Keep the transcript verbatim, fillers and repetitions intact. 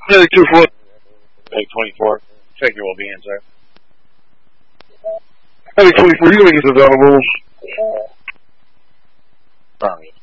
Heavy two foot. Heavy twenty-four. Check your well-being, sir. Heavy twenty-four, you can get the valuables. Sorry.